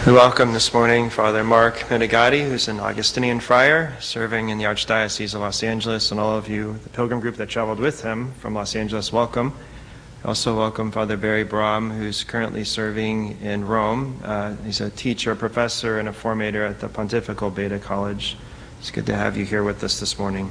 We welcome this morning Father Mark Medigatti, who's an Augustinian friar serving in the Archdiocese of Los Angeles, and all of you, the pilgrim group that traveled with him from Los Angeles, welcome. We also welcome Father Barry Brahm, who's currently serving in Rome. He's a teacher, a professor, and a formator at the Pontifical Beta College. It's good to have you here with us this morning.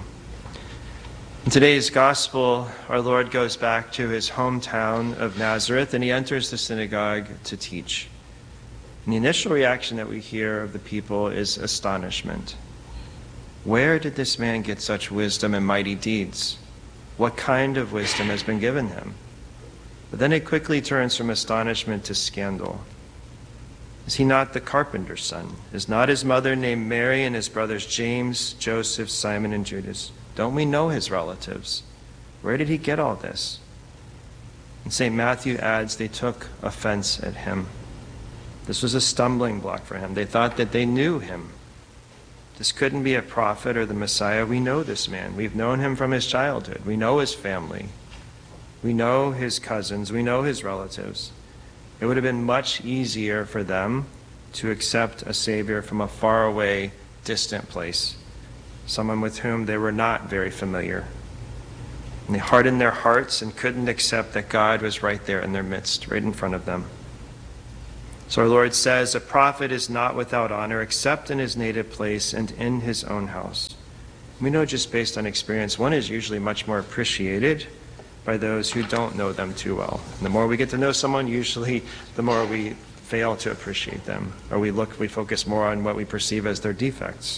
In today's Gospel, our Lord goes back to his hometown of Nazareth, and he enters the synagogue to teach. And the initial reaction that we hear of the people is astonishment. Where did this man get such wisdom and mighty deeds? What kind of wisdom has been given him? But then it quickly turns from astonishment to scandal. Is he not the carpenter's son? Is not his mother named Mary and his brothers James, Joseph, Simon, and Judas? Don't we know his relatives? Where did he get all this? And St. Matthew adds, they took offense at him. This was a stumbling block for him. They thought that they knew him. This couldn't be a prophet or the Messiah. We know this man. We've known him from his childhood. We know his family. We know his cousins. We know his relatives. It would have been much easier for them to accept a Savior from a faraway, distant place, someone with whom they were not very familiar. And they hardened their hearts and couldn't accept that God was right there in their midst, right in front of them. So our Lord says, a prophet is not without honor except in his native place and in his own house. We know just based on experience, one is usually much more appreciated by those who don't know them too well. And the more we get to know someone, usually the more we fail to appreciate them, or we focus more on what we perceive as their defects.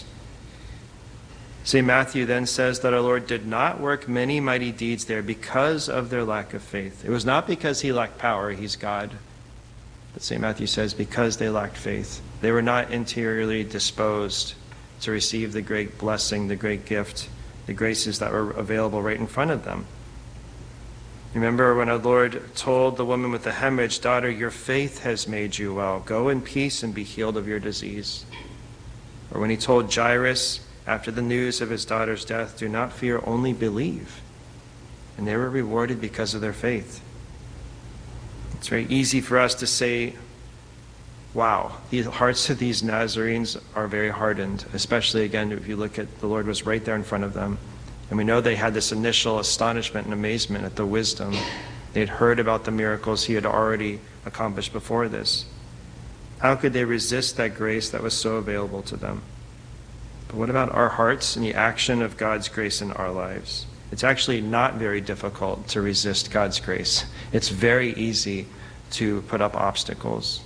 St. Matthew then says that our Lord did not work many mighty deeds there because of their lack of faith. It was not because he lacked power, he's God. But St. Matthew says because they lacked faith. They were not interiorly disposed to receive the great blessing, the great gift, the graces that were available right in front of them. Remember when our Lord told the woman with the hemorrhage, daughter, your faith has made you well. Go in peace and be healed of your disease. Or when he told Jairus, after the news of his daughter's death, do not fear, only believe. And they were rewarded because of their faith. It's very easy for us to say, wow, the hearts of these Nazarenes are very hardened, especially, again, if you look at the Lord was right there in front of them. And we know they had this initial astonishment and amazement at the wisdom. They had heard about the miracles he had already accomplished before this. How could they resist that grace that was so available to them? But what about our hearts and the action of God's grace in our lives? It's actually not very difficult to resist God's grace. It's very easy to put up obstacles.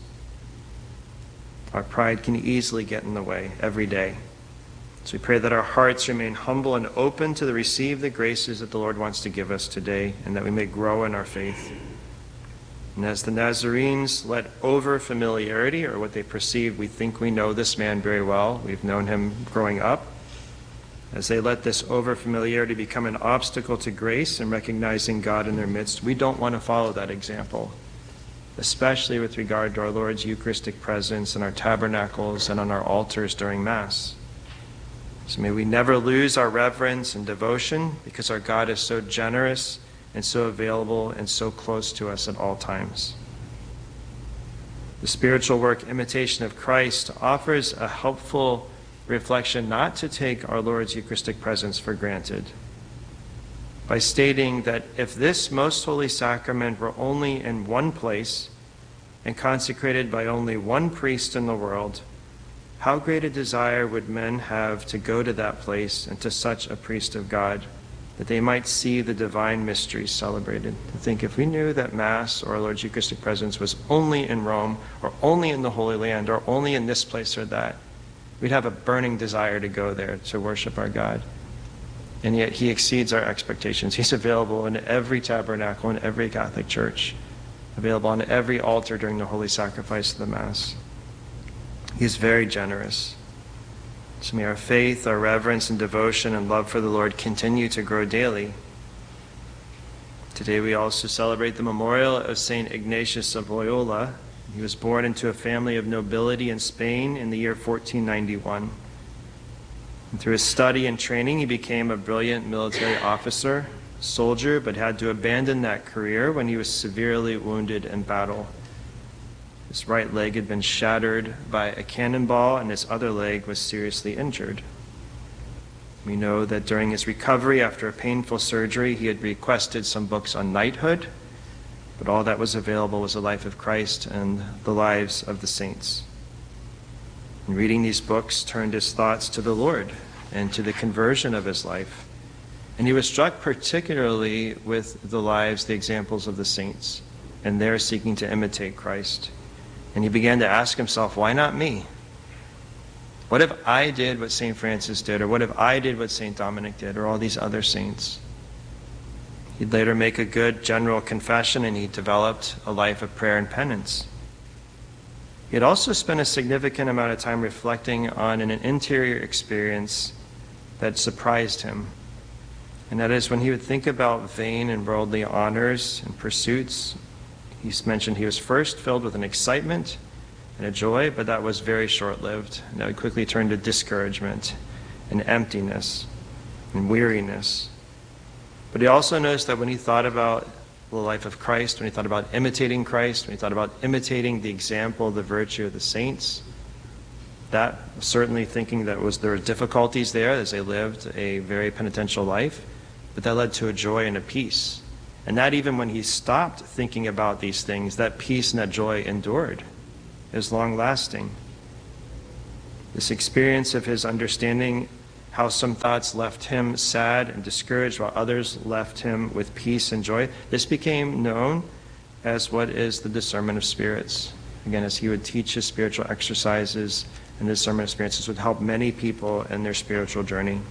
Our pride can easily get in the way every day. So we pray that our hearts remain humble and open to receive the graces that the Lord wants to give us today, and that we may grow in our faith. And as the Nazarenes let over familiarity, or what they perceive, we think we know this man very well, we've known him growing up, as they let this over-familiarity become an obstacle to grace and recognizing God in their midst, we don't want to follow that example, especially with regard to our Lord's Eucharistic presence in our tabernacles and on our altars during Mass. So may we never lose our reverence and devotion, because our God is so generous and so available and so close to us at all times. The spiritual work, Imitation of Christ, offers a helpful reflection not to take our Lord's Eucharistic presence for granted, by stating that if this most holy sacrament were only in one place and consecrated by only one priest in the world, how great a desire would men have to go to that place and to such a priest of God, that they might see the divine mysteries celebrated. To think if we knew that Mass or our Lord's Eucharistic presence was only in Rome, or only in the Holy Land, or only in this place or that, we'd have a burning desire to go there to worship our God. And yet he exceeds our expectations. He's available in every tabernacle, in every Catholic church, available on every altar during the holy sacrifice of the Mass. He's very generous. So may our faith, our reverence and devotion and love for the Lord continue to grow daily. Today we also celebrate the memorial of St. Ignatius of Loyola. He was born into a family of nobility in Spain in the year 1491. And through his study and training, he became a brilliant military officer, soldier, but had to abandon that career when he was severely wounded in battle. His right leg had been shattered by a cannonball, and his other leg was seriously injured. We know that during his recovery after a painful surgery, he had requested some books on knighthood, but all that was available was the life of Christ and the lives of the saints. And reading these books turned his thoughts to the Lord and to the conversion of his life. And he was struck particularly with the lives, the examples of the saints, and their seeking to imitate Christ. And he began to ask himself, why not me? What if I did what St. Francis did, or what if I did what St. Dominic did, or all these other saints? He'd later make a good general confession, and he developed a life of prayer and penance. He had also spent a significant amount of time reflecting on an interior experience that surprised him. And that is when he would think about vain and worldly honors and pursuits. He's mentioned he was first filled with an excitement and a joy, but that was very short-lived. And that would quickly turn to discouragement and emptiness and weariness. But he also noticed that when he thought about the life of Christ, when he thought about imitating Christ, when he thought about imitating the example, the virtue of the saints, that certainly thinking that there were difficulties there as they lived a very penitential life, but that led to a joy and a peace. And that even when he stopped thinking about these things, that peace and that joy endured. It was long-lasting. This experience of his understanding how some thoughts left him sad and discouraged while others left him with peace and joy, this became known as what is the discernment of spirits. Again, as he would teach his spiritual exercises, and the discernment of experiences would help many people in their spiritual journey.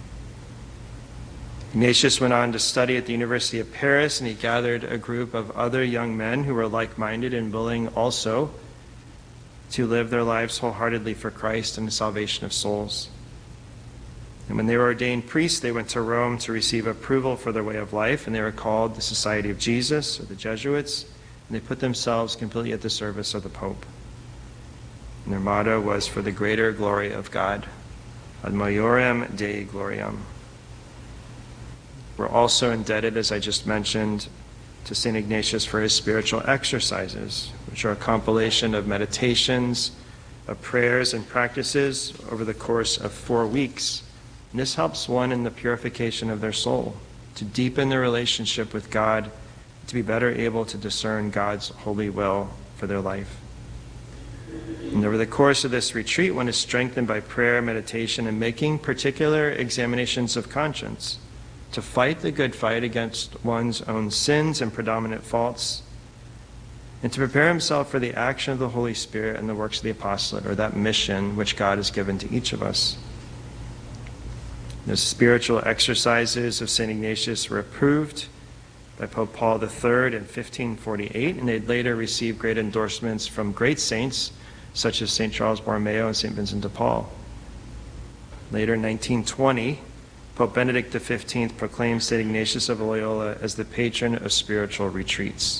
Ignatius went on to study at the University of Paris, and he gathered a group of other young men who were like-minded and willing also to live their lives wholeheartedly for Christ and the salvation of souls. And when they were ordained priests, they went to Rome to receive approval for their way of life, and they were called the Society of Jesus, or the Jesuits, and they put themselves completely at the service of the Pope. And their motto was, for the greater glory of God, ad maiorem Dei gloriam. We're also indebted, as I just mentioned, to St. Ignatius for his spiritual exercises, which are a compilation of meditations, of prayers and practices over the course of 4 weeks. And this helps one in the purification of their soul, to deepen their relationship with God, to be better able to discern God's holy will for their life. And over the course of this retreat, one is strengthened by prayer, meditation, and making particular examinations of conscience, to fight the good fight against one's own sins and predominant faults, and to prepare himself for the action of the Holy Spirit and the works of the apostolate, or that mission which God has given to each of us. The spiritual exercises of St. Ignatius were approved by Pope Paul III in 1548, and they'd later received great endorsements from great saints such as St. Charles Borromeo and St. Vincent de Paul. Later in 1920, Pope Benedict XV proclaimed St. Ignatius of Loyola as the patron of spiritual retreats.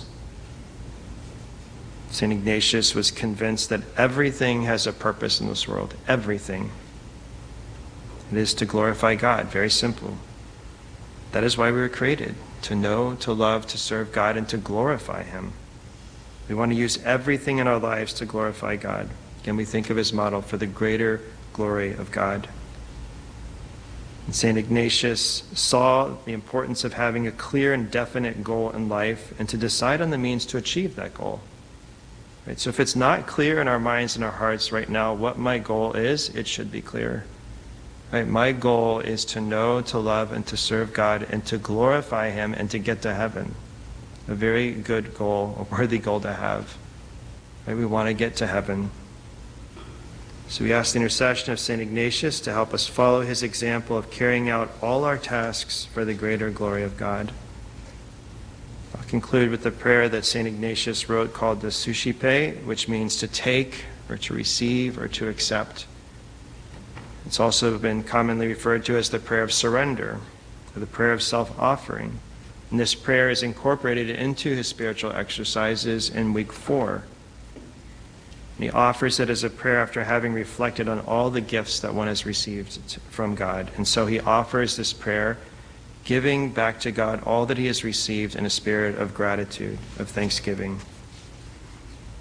St. Ignatius was convinced that everything has a purpose in this world, everything. It is to glorify God, very simple. That is why we were created, to know, to love, to serve God, and to glorify Him. We want to use everything in our lives to glorify God. Again, we think of his model, for the greater glory of God. And St. Ignatius saw the importance of having a clear and definite goal in life and to decide on the means to achieve that goal. Right? So if it's not clear in our minds and our hearts right now what my goal is, it should be clear. Right? My goal is to know, to love, and to serve God, and to glorify Him, and to get to heaven. A very good goal, a worthy goal to have. Right? We want to get to heaven. So we ask the intercession of St. Ignatius to help us follow his example of carrying out all our tasks for the greater glory of God. I'll conclude with the prayer that St. Ignatius wrote called the Suscipe, which means to take, or to receive, or to accept. It's also been commonly referred to as the prayer of surrender, or the prayer of self-offering. And this prayer is incorporated into his spiritual exercises in week 4. And he offers it as a prayer after having reflected on all the gifts that one has received from God. And so he offers this prayer, giving back to God all that he has received in a spirit of gratitude, of thanksgiving.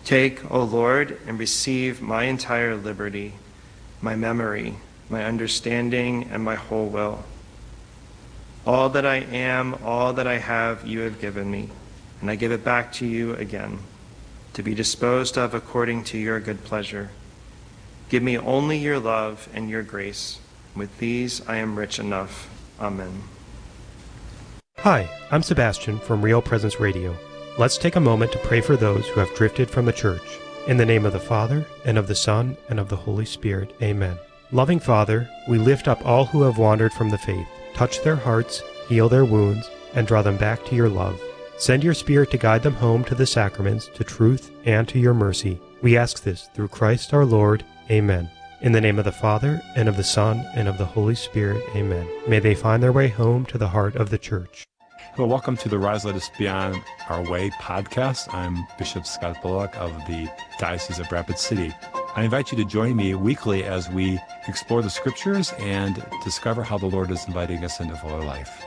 Take, O Lord, and receive my entire liberty, my memory, my understanding, and my whole will. All that I am, all that I have, you have given me, and I give it back to you again, to be disposed of according to your good pleasure. Give me only your love and your grace. With these I am rich enough. Amen. Hi, I'm Sebastian from Real Presence Radio. Let's take a moment to pray for those who have drifted from the church. In the name of the Father, and of the Son, and of the Holy Spirit. Amen. Loving Father, we lift up all who have wandered from the faith. Touch their hearts, heal their wounds, and draw them back to your love. Send your Spirit to guide them home to the sacraments, to truth, and to your mercy. We ask this through Christ our Lord. Amen. In the name of the Father, and of the Son, and of the Holy Spirit. Amen. May they find their way home to the heart of the church. Well, welcome to the Rise Let Us Be On Our Way podcast. I'm Bishop Scott Bullock of the Diocese of Rapid City. I invite you to join me weekly as we explore the Scriptures and discover how the Lord is inviting us into fuller life.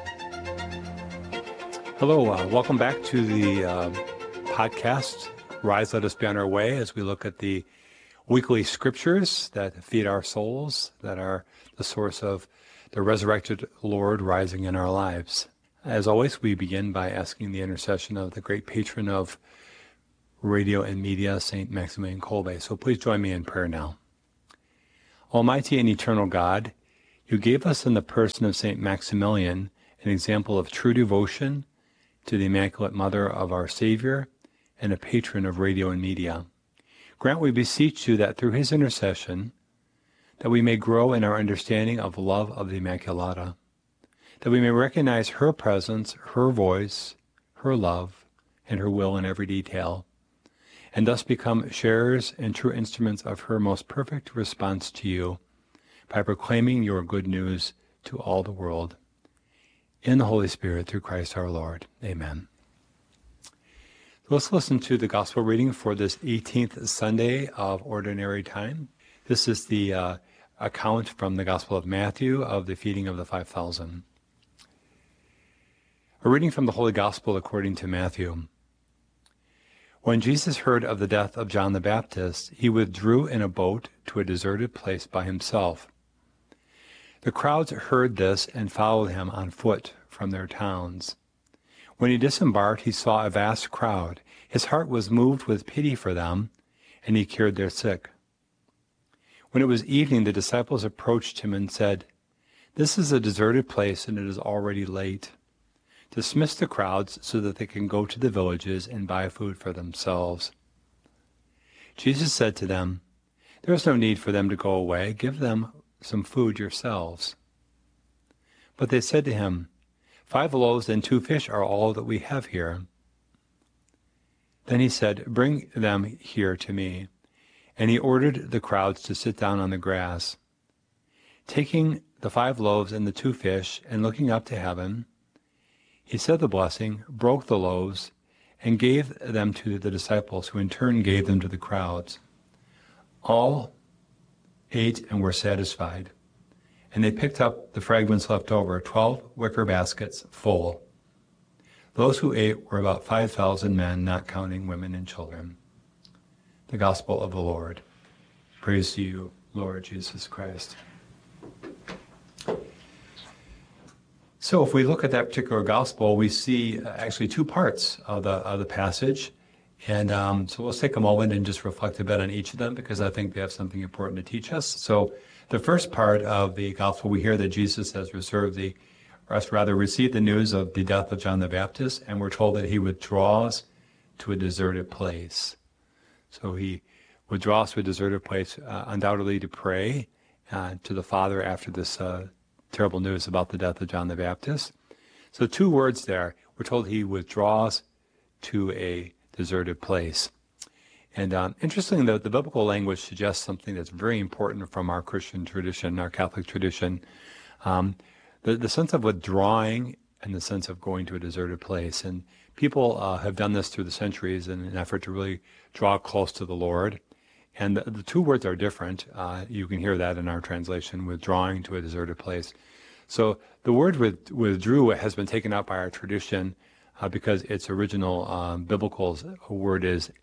Hello, welcome back to the podcast, Rise Let Us Be On Our Way, as we look at the weekly Scriptures that feed our souls, that are the source of the resurrected Lord rising in our lives. As always, we begin by asking the intercession of the great patron of radio and media, St. Maximilian Kolbe. So please join me in prayer now. Almighty and eternal God, you gave us in the person of St. Maximilian an example of true devotion to the Immaculate Mother of our Savior and a patron of radio and media. Grant, we beseech you, that through his intercession, that we may grow in our understanding of the love of the Immaculata, that we may recognize her presence, her voice, her love, and her will in every detail, and thus become sharers and true instruments of her most perfect response to you, by proclaiming your good news to all the world. In the Holy Spirit, through Christ our Lord. Amen. Let's listen to the Gospel reading for this 18th Sunday of Ordinary Time. This is the account from the Gospel of Matthew of the feeding of the 5,000. A reading from the Holy Gospel according to Matthew. When Jesus heard of the death of John the Baptist, he withdrew in a boat to a deserted place by himself. The crowds heard this and followed him on foot from their towns. When he disembarked, he saw a vast crowd. His heart was moved with pity for them, and he cured their sick. When it was evening, the disciples approached him and said, "This is a deserted place, and it is already late. Dismiss the crowds so that they can go to the villages and buy food for themselves." Jesus said to them, "There is no need for them to go away. Give them some food yourselves." But they said to him, 5 loaves and 2 fish are all that we have here." Then he said, "Bring them here to me." And he ordered the crowds to sit down on the grass. Taking the 5 loaves and the 2 fish, and looking up to heaven, he said the blessing, broke the loaves, and gave them to the disciples, who in turn gave them to the crowds. All ate and were satisfied, and they picked up the fragments left over, 12 wicker baskets full. Those who ate were about 5,000 men, not counting women and children. The Gospel of the Lord. Praise to you, Lord Jesus Christ. So if we look at that particular gospel, we see actually 2 parts of the passage. And so let's take a moment and just reflect a bit on each of them, because I think they have something important to teach us. So the first part of the gospel, we hear that Jesus has received the news of the death of John the Baptist, and we're told that he withdraws to a deserted place. So he withdraws to a deserted place, undoubtedly to pray to the Father after this terrible news about the death of John the Baptist. So 2 words there. We're told he withdraws to a deserted place. And interestingly, the biblical language suggests something that's very important from our Christian tradition, our Catholic tradition. The sense of withdrawing and the sense of going to a deserted place. And people have done this through the centuries in an effort to really draw close to the Lord. And the 2 words are different. You can hear that in our translation, withdrawing to a deserted place. So the word withdrew has been taken out by our tradition because its original biblical word is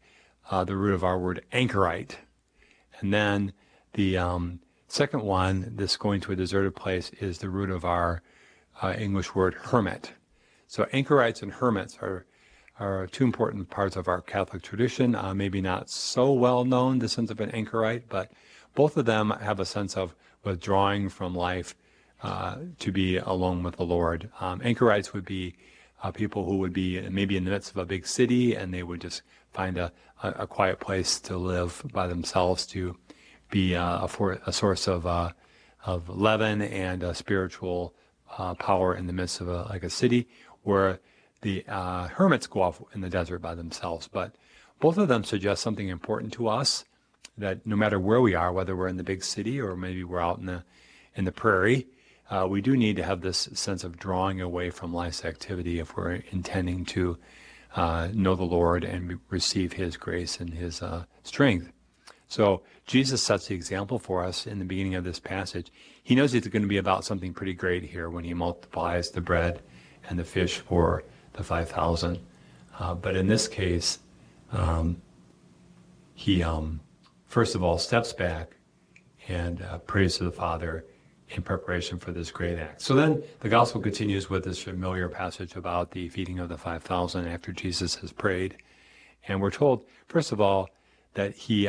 the root of our word anchorite. And then the second one, this going to a deserted place, is the root of our English word hermit. So anchorites and hermits are two important parts of our Catholic tradition. Maybe not so well known, the sense of an anchorite, but both of them have a sense of withdrawing from life to be alone with the Lord. Anchorites would be people who would be maybe in the midst of a big city, and they would just find a quiet place to live by themselves, to be a source of leaven and a spiritual power in the midst of a city, where the hermits go off in the desert by themselves. But both of them suggest something important to us, that no matter where we are, whether we're in the big city or maybe we're out in the prairie, we do need to have this sense of drawing away from life's activity if we're intending to know the Lord and receive His grace and His strength. So Jesus sets the example for us in the beginning of this passage. He knows it's going to be about something pretty great here when He multiplies the bread and the fish for the 5,000. But in this case, He first of all steps back and prays to the Father in preparation for this great act. So then the gospel continues with this familiar passage about the feeding of the 5,000 after Jesus has prayed. And we're told, first of all, that He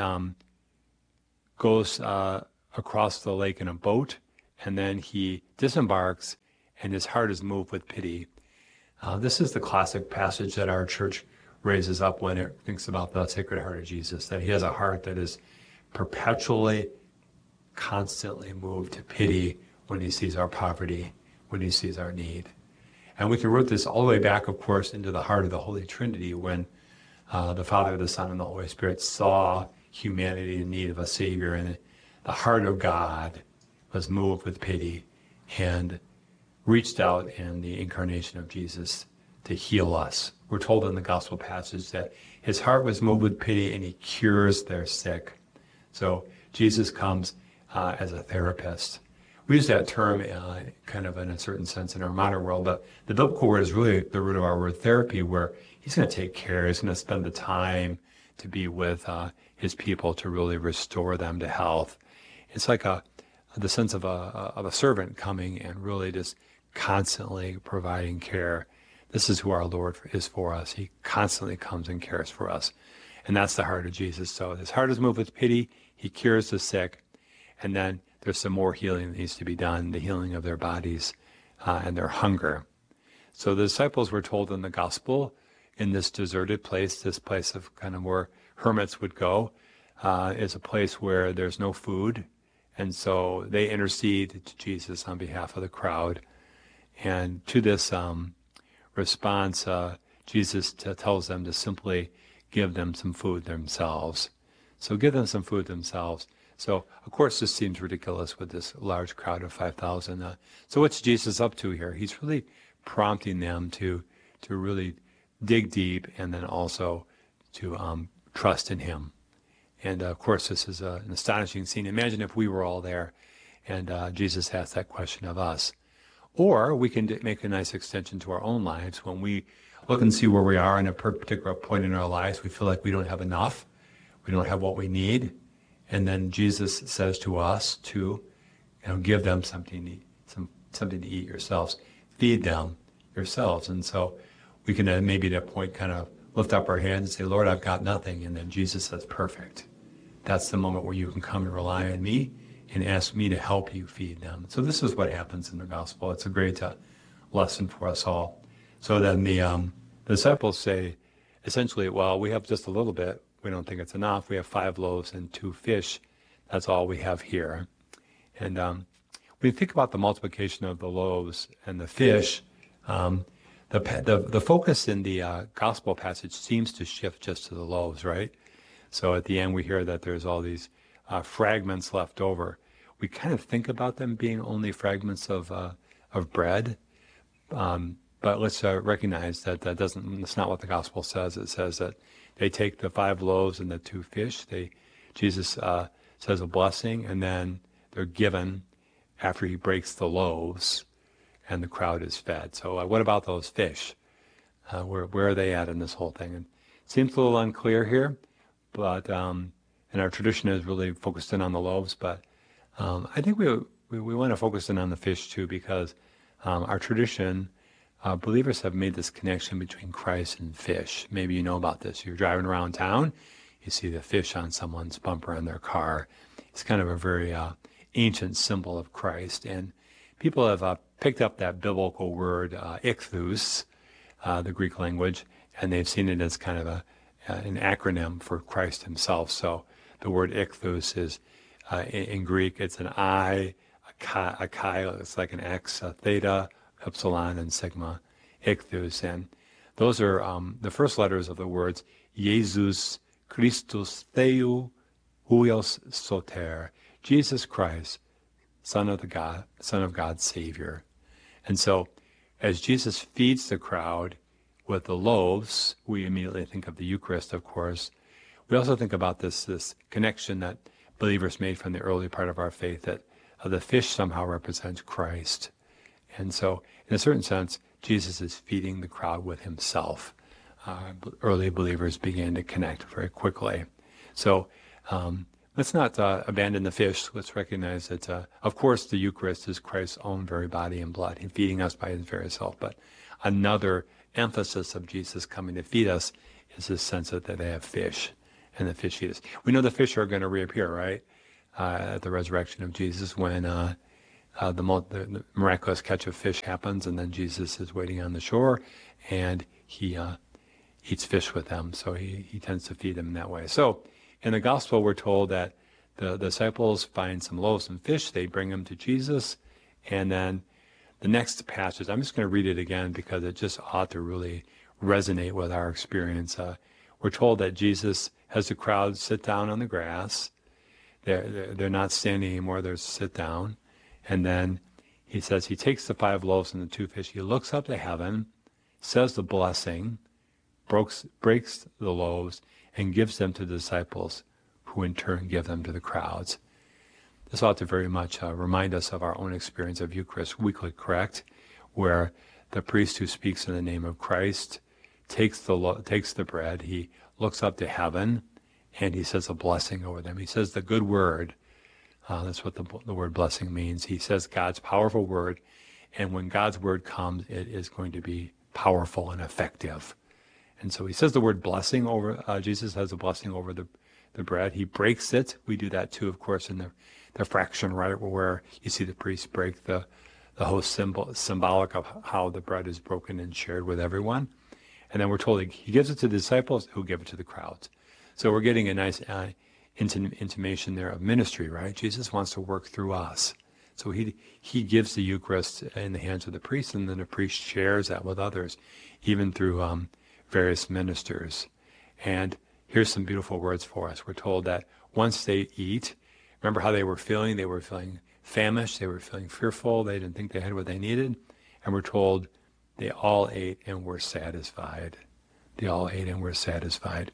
goes across the lake in a boat, and then He disembarks, and His heart is moved with pity. This is the classic passage that our church raises up when it thinks about the Sacred Heart of Jesus, that He has a heart that is perpetually, constantly moved to pity when He sees our poverty, when He sees our need. And we can root this all the way back, of course, into the heart of the Holy Trinity, when the Father, the Son, and the Holy Spirit saw humanity in need of a Savior, and the heart of God was moved with pity and reached out in the incarnation of Jesus to heal us. We're told in the gospel passage that His heart was moved with pity and He cures their sick. So Jesus comes as a therapist. We use that term kind of in a certain sense in our modern world, but the biblical word is really the root of our word therapy, where He's going to take care, He's going to spend the time to be with His people to really restore them to health. It's like the sense of a servant coming and really just constantly providing care. This is who our Lord is for us. He constantly comes and cares for us. And that's the heart of Jesus. So His heart is moved with pity. He cures the sick. And then there's some more healing that needs to be done, the healing of their bodies and their hunger. So the disciples were told in the gospel, in this deserted place, this place of kind of where hermits would go, is a place where there's no food. And so they intercede to Jesus on behalf of the crowd. And to this response, Jesus tells them to simply give them some food themselves. So give them some food themselves. So, of course, this seems ridiculous with this large crowd of 5,000. So what's Jesus up to here? He's really prompting them to really dig deep, and then also to trust in Him. And, of course, this is an astonishing scene. Imagine if we were all there and Jesus asked that question of us. Or we can make a nice extension to our own lives. When we look and see where we are in a particular point in our lives, we feel like we don't have enough. We don't have what we need. And then Jesus says to us to give them something to eat, something to eat yourselves. Feed them yourselves. And so we can maybe at that point kind of lift up our hands and say, Lord, I've got nothing. And then Jesus says, perfect. That's the moment where you can come and rely on me and ask me to help you feed them. So this is what happens in the gospel. It's a great lesson for us all. So then the disciples say, essentially, well, we have just a little bit. We don't think it's enough. We have 5 loaves and 2 fish. That's all we have here. And when you think about the multiplication of the loaves and the fish, the focus in the gospel passage seems to shift just to the loaves, right? So at the end we hear that there's all these fragments left over. We kind of think about them being only fragments of bread, but let's recognize that that's not what the gospel says. It says that they take the 5 loaves and the 2 fish. Jesus says a blessing, and then they're given after He breaks the loaves, and the crowd is fed. So what about those fish? Where are they at in this whole thing? And it seems a little unclear here, but and our tradition is really focused in on the loaves, but I think we want to focus in on the fish too, because our tradition, believers have made this connection between Christ and fish. Maybe you know about this. You're driving around town, you see the fish on someone's bumper in their car. It's kind of a very ancient symbol of Christ, and people have picked up that biblical word ichthus, the Greek language, and they've seen it as kind of an acronym for Christ himself. So the word ichthus is, in Greek, it's an I, a chi, it's like an X, a theta, epsilon, and sigma, ichthus. And those are the first letters of the words Jesus Christus Theou Huios Soter, Jesus Christ, Son of God, Savior. And so as Jesus feeds the crowd with the loaves, we immediately think of the Eucharist, of course. We also think about this connection that believers made from the early part of our faith, that the fish somehow represents Christ. And so, in a certain sense, Jesus is feeding the crowd with himself. Early believers began to connect very quickly. So, let's not abandon the fish. Let's recognize that, of course, the Eucharist is Christ's own very body and blood. He's feeding us by his very self. But another emphasis of Jesus coming to feed us is this sense that they have fish, and the fish feed us. We know the fish are going to reappear, right? At the resurrection of Jesus, when the miraculous catch of fish happens, and then Jesus is waiting on the shore, and he eats fish with them. So he tends to feed them in that way. So in the gospel, we're told that the disciples find some loaves and fish. They bring them to Jesus, and then the next passage, I'm just going to read it again because it just ought to really resonate with our experience. We're told that Jesus has the crowd sit down on the grass. They're not standing anymore, they're sit down. And then he says he takes the 5 loaves and the 2 fish. He looks up to heaven, says the blessing, breaks the loaves, and gives them to the disciples, who in turn give them to the crowds. This ought to very much remind us of our own experience of Eucharist weekly, correct? Where the priest who speaks in the name of Christ takes the bread, he looks up to heaven, and he says a blessing over them. He says the good word. That's what the word blessing means. He says God's powerful word, and when God's word comes, it is going to be powerful and effective. And so he says the word blessing over, Jesus has a blessing over the bread. He breaks it. We do that too, of course, in the fraction, right, where you see the priest break the host symbolic of how the bread is broken and shared with everyone. And then we're told he gives it to the disciples, who give it to the crowds. So we're getting a nice intimation there of ministry, right? Jesus wants to work through us. So he gives the Eucharist in the hands of the priest, and then the priest shares that with others, even through various ministers. And here's some beautiful words for us. We're told that once they eat, remember how they were feeling? They were feeling famished. They were feeling fearful. They didn't think they had what they needed. And we're told they all ate and were satisfied. They all ate and were satisfied.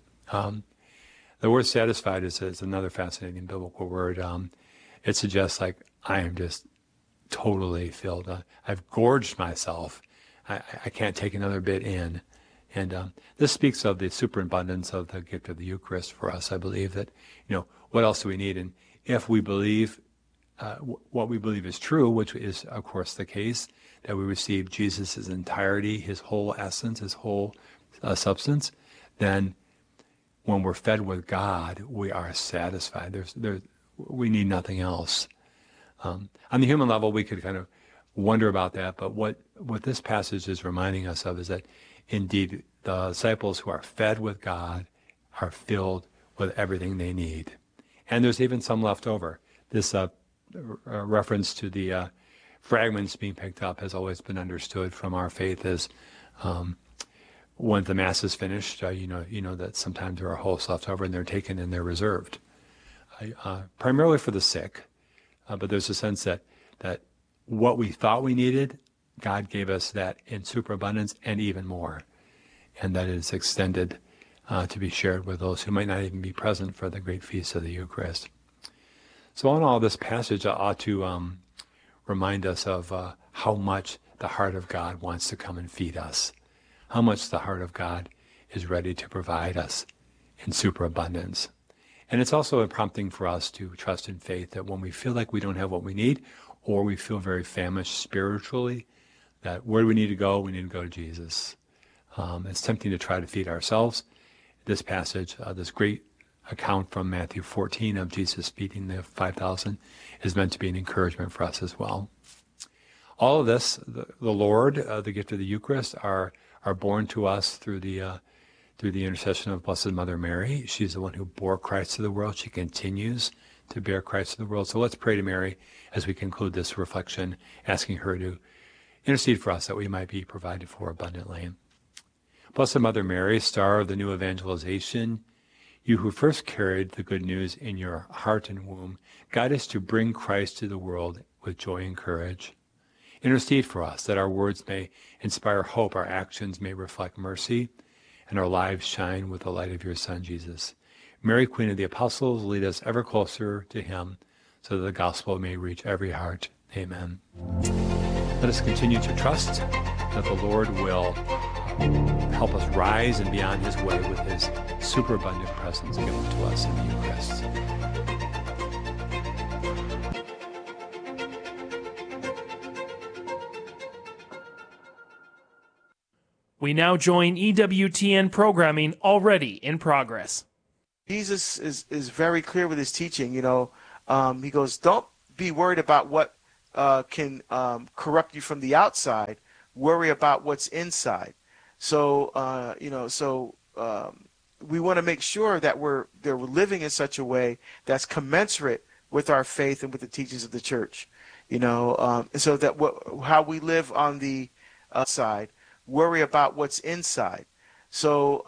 The word satisfied is another fascinating biblical word. It suggests like, I am just totally filled. I've gorged myself. I can't take another bit in. And this speaks of the superabundance of the gift of the Eucharist for us. I believe that, what else do we need? And if we believe what we believe is true, which is, of course, the case, that we receive Jesus' entirety, his whole essence, his whole substance, then when we're fed with God, we are satisfied. We need nothing else. On the human level, we could kind of wonder about that, but what this passage is reminding us of is that indeed the disciples who are fed with God are filled with everything they need. And there's even some left over. This reference to the fragments being picked up has always been understood from our faith as when the Mass is finished, you know that sometimes there are hosts left over and they're taken and they're reserved, primarily for the sick. But there's a sense that what we thought we needed, God gave us that in superabundance and even more, and that it is extended to be shared with those who might not even be present for the great feast of the Eucharist. So in all, this passage ought to remind us of how much the heart of God wants to come and feed us, how much the heart of God is ready to provide us in superabundance. And it's also a prompting for us to trust in faith that when we feel like we don't have what we need, or we feel very famished spiritually, that where do we need to go? We need to go to Jesus. It's tempting to try to feed ourselves. This passage, this great account from Matthew 14 of Jesus feeding the 5,000 is meant to be an encouragement for us as well. All of this, the Lord, the gift of the Eucharist, are born to us through the intercession of Blessed Mother Mary. She's the one who bore Christ to the world. She continues to bear Christ to the world. So let's pray to Mary as we conclude this reflection, asking her to intercede for us that we might be provided for abundantly. Blessed Mother Mary, star of the new evangelization, you who first carried the good news in your heart and womb, guide us to bring Christ to the world with joy and courage. Intercede for us that our words may inspire hope, our actions may reflect mercy, and our lives shine with the light of your Son, Jesus. Mary, Queen of the Apostles, lead us ever closer to him so that the gospel may reach every heart. Amen. Let us continue to trust that the Lord will help us rise and be on his way with his superabundant presence given to us in the Eucharist. We now join EWTN programming already in progress. Jesus is very clear with his teaching. He goes, don't be worried about what can corrupt you from the outside. Worry about what's inside. So, we want to make sure that we're living in such a way that's commensurate with our faith and with the teachings of the church. So that how we live on the side, worry about what's inside. So,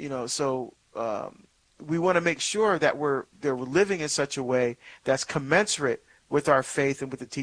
we want to make sure that we're living in such a way that's commensurate with our faith and with the teachings